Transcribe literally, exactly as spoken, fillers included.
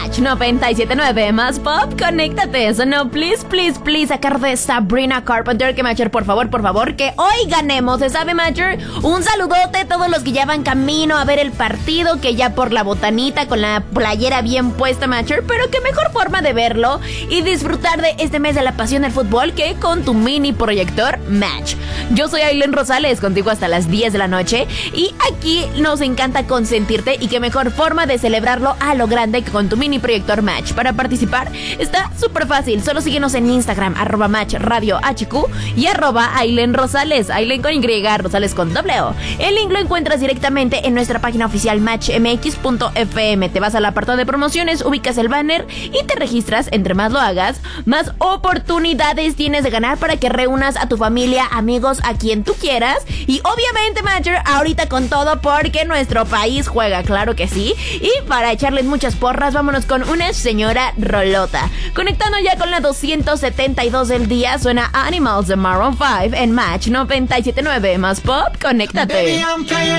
Match noventa y siete punto nueve más pop, conéctate. So no, please, please, please, sacar de Sabrina Carpenter. Que Matcher, por favor, por favor, que hoy ganemos. ¿Se sabe, Matcher? Un saludote a todos los que ya van camino a ver el partido, que ya por la botanita con la playera bien puesta, Matcher. Pero qué mejor forma de verlo y disfrutar de este mes de la pasión del fútbol que con tu mini proyector Match. Yo soy Aileen Rosales, contigo hasta las diez de la noche. Y aquí nos encanta consentirte, y qué mejor forma de celebrarlo a lo grande que con tu mini proyector Match. Para participar está súper fácil, solo síguenos en Instagram, arroba Match Radio H Q y arroba Aileen Rosales, Aileen con Y, Rosales con doble O. El link lo encuentras directamente en nuestra página oficial match m x punto f m. Te vas al apartado de promociones, ubicas el banner y te registras. Entre más lo hagas, más oportunidades tienes de ganar para que reúnas a tu familia, amigos, a quien tú quieras. Y obviamente, Matcher, ahorita con todo porque nuestro país juega, claro que sí. Y para echarles muchas porras, vámonos con una señora rolota. Conectando ya con la doscientos setenta y dos del día, suena Animals de Maroon cinco en Match noventa y siete punto nueve más pop, conéctate. Baby,